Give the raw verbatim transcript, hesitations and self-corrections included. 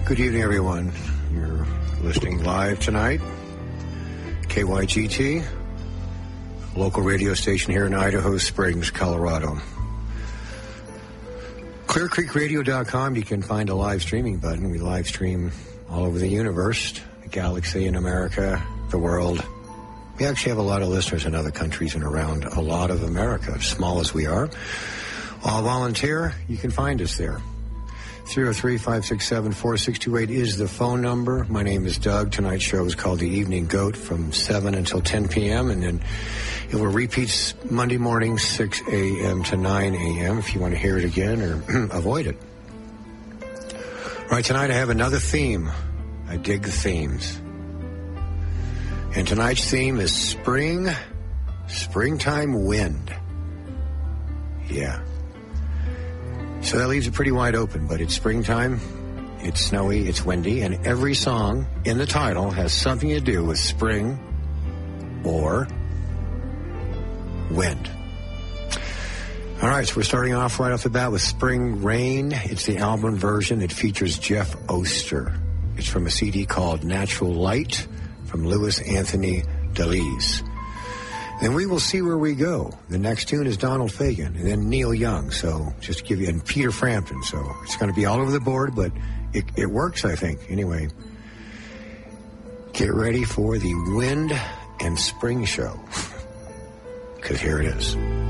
Good evening, everyone. You're listening live tonight. K Y G T, local radio station here in Idaho Springs, Colorado. clear creek radio dot com, you can find a live streaming button. We live stream all over the universe, the galaxy, in America, the world. We actually have a lot of listeners in other countries and around a lot of America, as small as we are. All volunteer, you can find us there. three oh three, five six seven, four six two eight is the phone number. My name is Doug. Tonight's show is called The Evening Goat from seven until ten p.m. And then it will repeat Monday morning, six a.m. to nine a.m. if you want to hear it again or avoid it. All right, tonight I have another theme. I dig the themes. And tonight's theme is spring, springtime wind. Yeah. So that leaves it pretty wide open, but it's springtime, it's snowy, it's windy, and every song in the title has something to do with spring or wind. All right, so we're starting off right off the bat with Spring Rain. It's the album version. It features Jeff Oster. It's from a C D called Natural Light from Louis Anthony Delise. Then we will see where we go. The next tune is Donald Fagen, and then Neil Young. So just to give you, and Peter Frampton. So it's going to be all over the board, but it, it works, I think. Anyway, get ready for the Wind and Spring Show, because here it is.